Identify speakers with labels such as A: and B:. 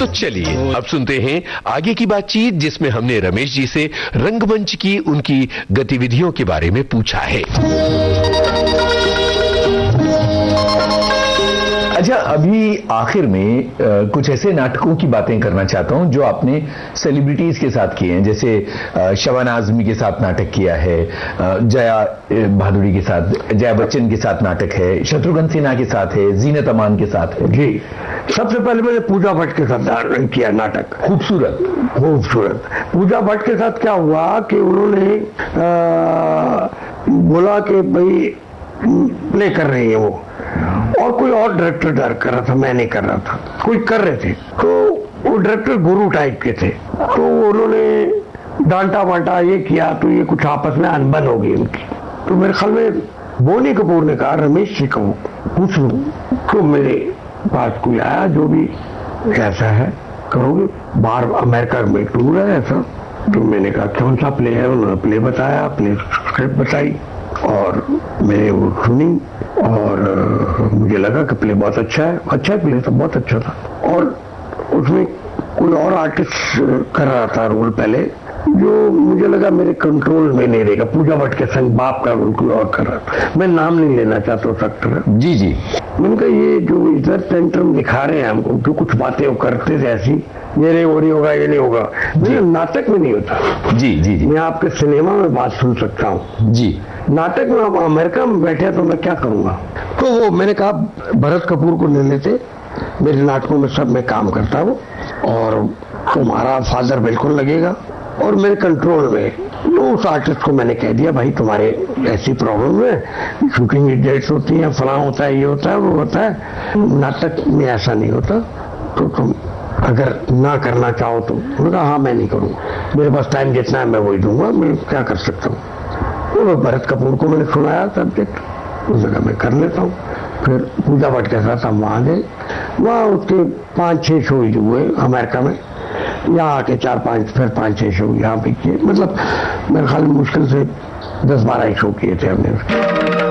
A: तो चलिए अब सुनते हैं आगे की बातचीत, जिसमें हमने रमेश जी से रंगमंच की उनकी गतिविधियों के बारे में पूछा है।
B: अच्छा, अभी आखिर में कुछ ऐसे नाटकों की बातें करना चाहता हूं जो आपने सेलिब्रिटीज के साथ किए हैं, जैसे शबाना आजमी के साथ नाटक किया है, जया भादुड़ी के साथ, जया बच्चन के साथ नाटक है, शत्रुघ्न सिन्हा के साथ है, जीनत अमान के साथ है।
C: जी, सबसे पहले मैंने पूजा भट्ट के साथ किया नाटक।
B: खूबसूरत
C: खूबसूरत। पूजा भट्ट के साथ क्या हुआ कि उन्होंने बोला कि भाई प्ले कर रही है वो, और कोई और डायरेक्टर कर रहा था, मैं नहीं कर रहा था, कोई कर रहे थे। तो वो डायरेक्टर गुरु टाइप के थे, तो उन्होंने डांटा बांटा, ये किया, तो ये कुछ आपस में अनबन हो गई उनकी। तो मेरे ख्याल में बोनी कपूर ने कहा रमेश जी को पूछ लूं, तो मेरे पास कोई आया, जो भी कैसा है करोगे, बाहर अमेरिका में टूर है ऐसा। तो मैंने कहा कौन सा प्ले है, उन्होंने प्ले बताया, प्ले स्क्रिप्ट बताई और मैंने वो सुनी और मुझे लगा कि प्ले बहुत अच्छा है प्ले तो बहुत अच्छा था। और उसमें कोई और आर्टिस्ट कर रहा था रोल पहले, जो मुझे लगा मेरे कंट्रोल में नहीं रहेगा। पूजा भट्ट के संग बाप का रोल कोई और कर रहा था, मैं नाम नहीं लेना चाहता उस एक्टर।
B: जी जी।
C: मैंने कहा ये जो इधर टेंट्रम दिखा रहे हैं हमको, जो कुछ बातें वो करते थे ऐसी, ये नहीं होगा, ये नहीं होगा, मेरे नाटक में नहीं होता।
B: जी जी जी।
C: मैं आपके सिनेमा में बात सुन सकता हूँ
B: जी,
C: नाटक में आप अमेरिका में बैठे तो मैं क्या करूंगा। तो वो मैंने कहा भरत कपूर को ले लेते, मेरे नाटकों में सब में काम करता वो, और तुम्हारा फादर बिल्कुल लगेगा और मेरे कंट्रोल में। तो उस आर्टिस्ट को मैंने कह दिया भाई तुम्हारे ऐसी प्रॉब्लम है, शूटिंग की डेट्स होती हैं, फलां होता है, ये होता है, वो होता है, नाटक में ऐसा नहीं होता, तो तुम अगर ना करना चाहो तो। उन्होंने कहा हाँ मैं नहीं करूँगा, मेरे पास टाइम जितना है मैं वही दूंगा, मैं क्या कर सकता हूँ। तो भरत कपूर को मैंने सुनाया सब्जेक्ट, उस जगह मैं कर लेता हूँ। फिर पूजा भट्ट के साथ हम वहाँ गए, वहाँ उसके 5-6 शो हुए अमेरिका में, यहाँ आके 4-5, फिर 5-6 शो यहाँ पे किए। मतलब मेरे ख्याल मुश्किल से 10-12 शो किए थे हमने।